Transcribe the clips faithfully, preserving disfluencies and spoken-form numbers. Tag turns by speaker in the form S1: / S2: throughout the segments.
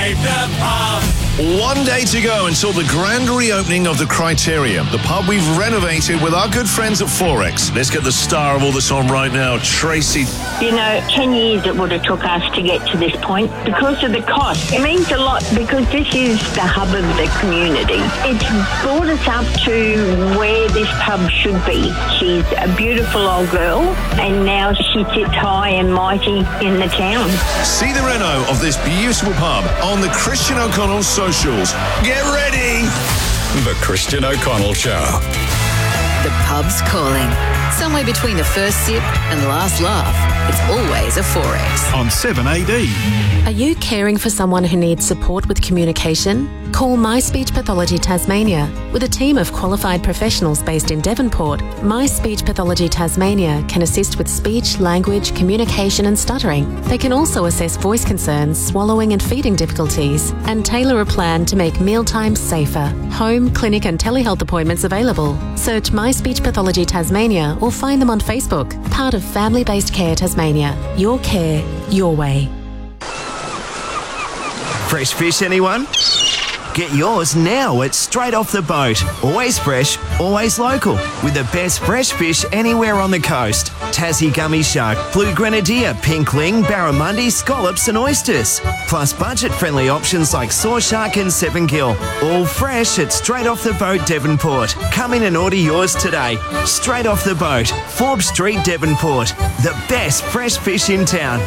S1: Save the pub.
S2: One day to go until the grand reopening of the Criterium, the pub we've renovated with our good friends at Forex. Let's get the star of all this on right now, Tracy.
S3: You know, ten years it would have took us to get to this point because of the cost. It means a lot because this is the hub of the community. It's brought us up to where this pub should be. She's a beautiful old girl and now she sits high and mighty in the town.
S2: See the reno of this beautiful pub on the Christian O'Connell socials. Get ready!
S4: The Christian O'Connell Show.
S5: The pub's calling. Somewhere between the first sip and the last laugh, it's always a Forex.
S4: On seven A D.
S6: Are you caring for someone who needs support with communication? Call My Speech Pathology Tasmania. With a team of qualified professionals based in Devonport, My Speech Pathology Tasmania can assist with speech, language, communication and stuttering. They can also assess voice concerns, swallowing and feeding difficulties, and tailor a plan to make mealtimes safer. Home, clinic and telehealth appointments available. Search My Speech Pathology Tasmania or find them on Facebook. Part of Family Based Care Tasmania. Your care, your way.
S7: Fresh fish, anyone? Get yours now at Straight Off the Boat. Always fresh, always local. With the best fresh fish anywhere on the coast. Tassie gummy shark, blue grenadier, pink ling, barramundi, scallops and oysters. Plus budget-friendly options like saw shark and seven gill. All fresh at Straight Off the Boat, Devonport. Come in and order yours today. Straight Off the Boat, Forbes Street, Devonport. The best fresh fish in town.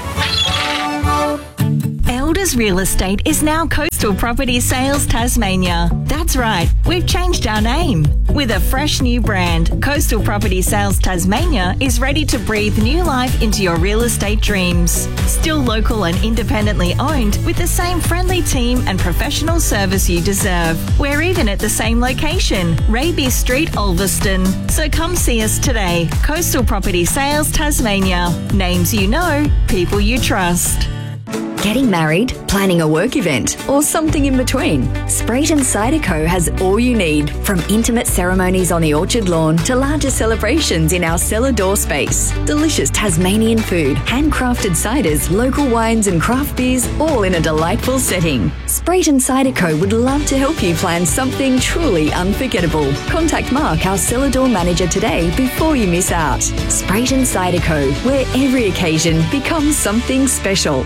S8: Elders Real Estate is now Coastal Property Sales Tasmania. That's right, we've changed our name. With a fresh new brand, Coastal Property Sales Tasmania is ready to breathe new life into your real estate dreams. Still local and independently owned with the same friendly team and professional service you deserve. We're even at the same location, Raby Street, Ulverston. So come see us today. Coastal Property Sales Tasmania. Names you know, people you trust.
S9: Getting married, planning a work event, or something in between? Sprayton Cider Co has all you need, from intimate ceremonies on the orchard lawn to larger celebrations in our cellar door space. Delicious Tasmanian food, handcrafted ciders, local wines and craft beers, all in a delightful setting. Sprayton Cider Co would love to help you plan something truly unforgettable. Contact Mark, our cellar door manager, today before you miss out. Sprayton Cider Co, where every occasion becomes something special.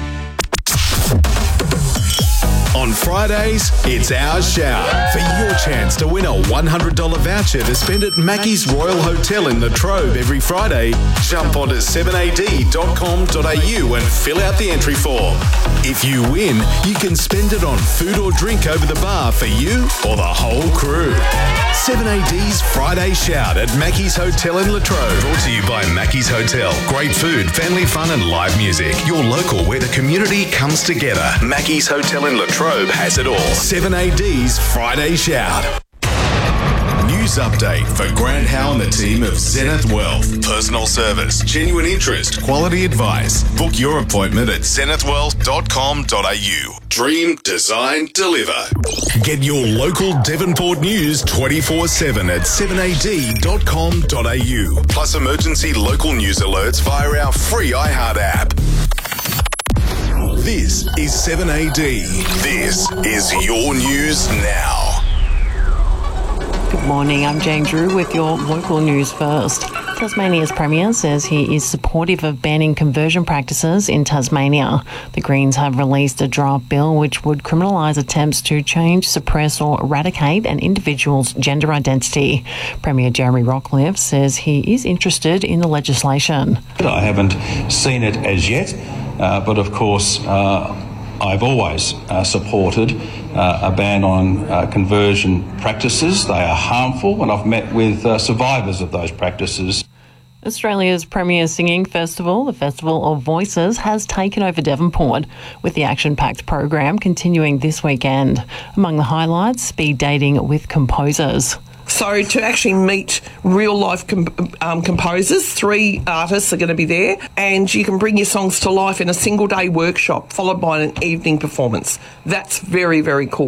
S2: On Fridays, it's our shout for your chance to win a one hundred dollars voucher to spend at Mackey's Royal Hotel in Latrobe every Friday. Jump onto seven A D dot com dot A U and fill out the entry form. If you win, you can spend it on food or drink over the bar for you or the whole crew. seven A D's Friday Shout at Mackey's Hotel in Latrobe. Brought to you by Mackey's Hotel. Great food, family fun and live music. Your local where the community comes together. Mackey's Hotel in Latrobe has it all. seven A D's Friday Shout. News update for Grant Howe and the team of Zenith Wealth. Personal service, genuine interest, quality advice. Book your appointment at zenith wealth dot com dot A U. Dream, design, deliver. Get your local Devonport news twenty-four seven at seven A D dot com dot A U. Plus emergency local news alerts via our free iHeart app. This is seven A D. This is your news now.
S10: Good morning, I'm Jane Drew with your local news first. Tasmania's Premier says he is supportive of banning conversion practices in Tasmania. The Greens have released a draft bill which would criminalise attempts to change, suppress or eradicate an individual's gender identity. Premier Jeremy Rockliff says he is interested in the legislation.
S11: I haven't seen it as yet, uh, but of course uh, I've always uh, supported uh, a ban on uh, conversion practices. They are harmful, and I've met with uh, survivors of those practices.
S10: Australia's premier singing festival, the Festival of Voices, has taken over Devonport, with the action-packed program continuing this weekend. Among the highlights, speed dating with composers.
S12: So to actually meet real-life comp- um, composers, three artists are going to be there, and you can bring your songs to life in a single-day workshop, followed by an evening performance. That's very, very cool.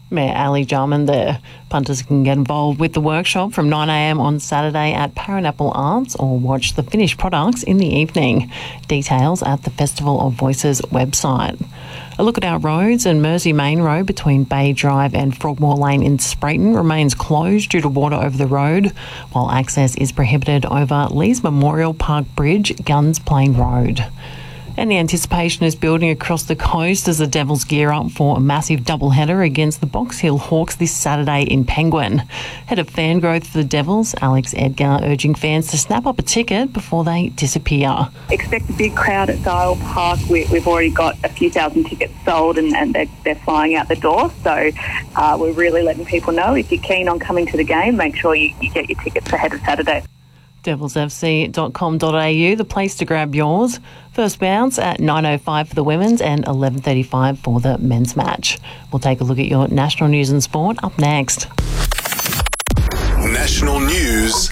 S10: Mayor Ali Jarman there. Punters can get involved with the workshop from nine a m on Saturday at Paranapple Arts or watch the finished products in the evening. Details at the Festival of Voices website. A look at our roads, and Mersey Main Road between Bay Drive and Frogmore Lane in Sprayton remains closed due to water over the road, while access is prohibited over Lees Memorial Park Bridge, Guns Plain Road. And the anticipation is building across the coast as the Devils gear up for a massive doubleheader against the Box Hill Hawks this Saturday in Penguin. Head of fan growth for the Devils, Alex Edgar, urging fans to snap up a ticket before they disappear.
S1: Expect a big crowd at Dial Park. We, we've already got a few thousand tickets sold and, and they're, they're flying out the door. So uh, we're really letting people know, if you're keen on coming to the game, make sure you, you get your tickets ahead of Saturday.
S10: devils f c dot com dot a u, the place to grab yours. First bounce at nine oh five for the women's and eleven thirty-five for the men's match. We'll take a look at your national news and sport up next.
S2: National news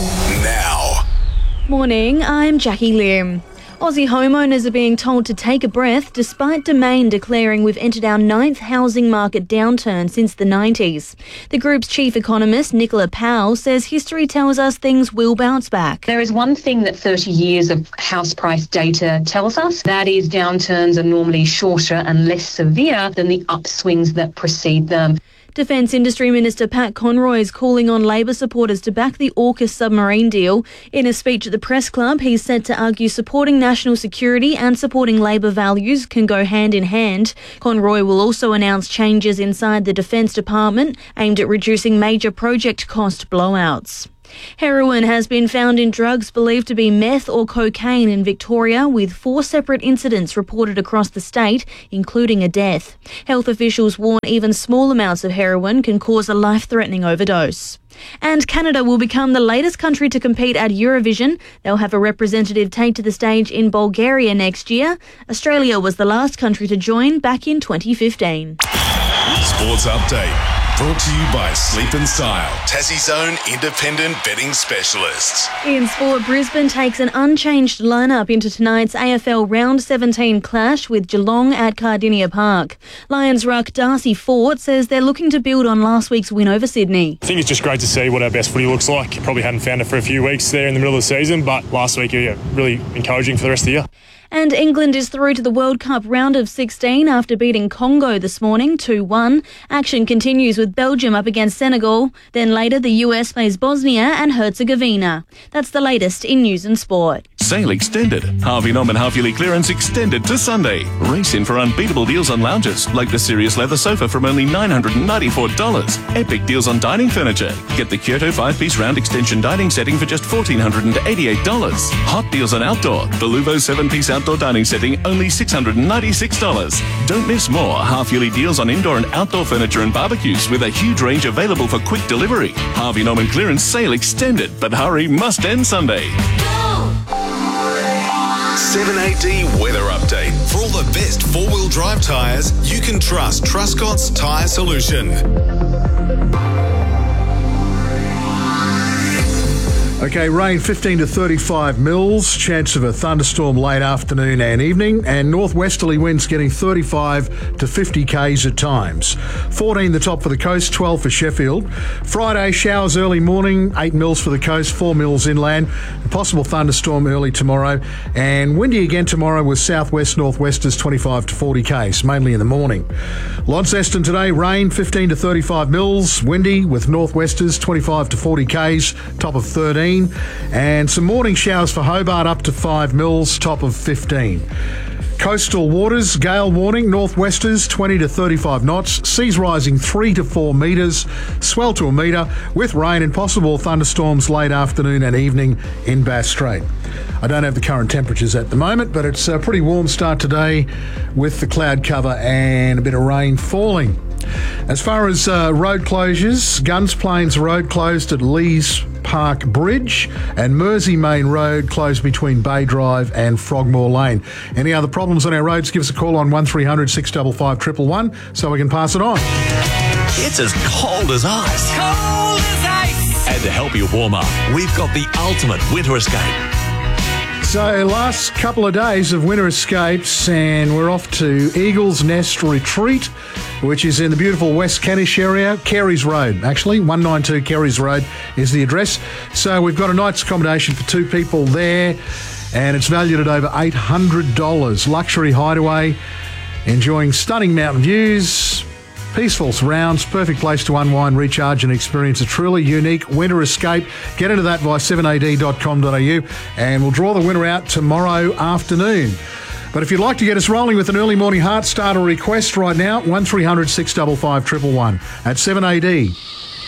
S2: now.
S13: Morning, I'm Jackie Lim. Aussie homeowners are being told to take a breath despite Domain declaring we've entered our ninth housing market downturn since the nineties. The group's chief economist, Nicola Powell, says history tells us things will bounce back.
S14: There is one thing that thirty years of house price data tells us. That is, downturns are normally shorter and less severe than the upswings that precede them.
S13: Defence Industry Minister Pat Conroy is calling on Labor supporters to back the AUKUS submarine deal. In a speech at the Press Club, he's said to argue supporting national security and supporting Labor values can go hand in hand. Conroy will also announce changes inside the Defence Department aimed at reducing major project cost blowouts. Heroin has been found in drugs believed to be meth or cocaine in Victoria, with four separate incidents reported across the state, including a death. Health officials warn even small amounts of heroin can cause a life-threatening overdose. And Canada will become the latest country to compete at Eurovision. They'll have a representative take to the stage in Bulgaria next year. Australia was the last country to join back in twenty fifteen.
S2: Sports Update. Brought to you by Sleep and Style, Tassie's own independent betting specialists.
S13: In sport, Brisbane takes an unchanged lineup into tonight's A F L Round seventeen clash with Geelong at Cardinia Park. Lions ruck Darcy Fort says they're looking to build on last week's win over Sydney.
S15: I think it's just great to see what our best footy looks like. Probably hadn't found it for a few weeks there in the middle of the season, but last week, yeah, really encouraging for the rest of the year.
S13: And England is through to the World Cup round of sixteen after beating Congo this morning two one. Action continues with Belgium up against Senegal. Then later the U S plays Bosnia and Herzegovina. That's the latest in news and sport.
S16: Sale extended. Harvey Norman half-yearly clearance extended to Sunday. Race in for unbeatable deals on lounges, like the Sirius leather sofa from only nine hundred ninety-four dollars. Epic deals on dining furniture. Get the Kyoto five-piece round extension dining setting for just one thousand four hundred eighty-eight dollars. Hot deals on outdoor. The Luvo seven-piece outdoor dining setting, only six hundred ninety-six dollars. Don't miss more half-yearly deals on indoor and outdoor furniture and barbecues with a huge range available for quick delivery. Harvey Norman clearance sale extended, but hurry, must end Sunday.
S2: seven A D weather update. For all the best four-wheel drive tyres, you can trust Truscott's Tyre Solution.
S17: Okay, rain fifteen to thirty-five mils, chance of a thunderstorm late afternoon and evening, and northwesterly winds getting thirty-five to fifty k's at times. fourteen the top for the coast, twelve for Sheffield. Friday, showers early morning, eight mils for the coast, four mils inland. A possible thunderstorm early tomorrow, and windy again tomorrow with southwest northwesters twenty-five to forty k's, mainly in the morning. Launceston today, rain fifteen to thirty-five mils, windy with northwesters twenty-five to forty k's, top of thirteen. And some morning showers for Hobart up to five mils, top of fifteen. Coastal waters, gale warning, northwesters twenty to thirty-five knots, seas rising three to four metres, swell to a metre, with rain and possible thunderstorms late afternoon and evening in Bass Strait. I don't have the current temperatures at the moment, but it's a pretty warm start today with the cloud cover and a bit of rain falling. As far as uh, road closures, Guns Plains Road closed at Lees Park Bridge, and Mersey Main Road closed between Bay Drive and Frogmore Lane. Any other problems on our roads, give us a call on one three hundred six five five one one one so we can pass it on.
S4: It's as cold as ice. Cold as ice. And to help you warm up, we've got the ultimate winter escape.
S17: So, last couple of days of winter escapes, and we're off to Eagles Nest Retreat, which is in the beautiful West Kentish area, Carey's Road, actually. one ninety-two Carey's Road is the address. So, we've got a night's accommodation for two people there, and it's valued at over eight hundred dollars. Luxury hideaway, enjoying stunning mountain views, peaceful surrounds, perfect place to unwind, recharge and experience a truly unique winter escape. Get into that via seven a d dot com dot a u and we'll draw the winner out tomorrow afternoon. But if you'd like to get us rolling with an early morning heart starter request right now, one three hundred six five five one one one at seven A D.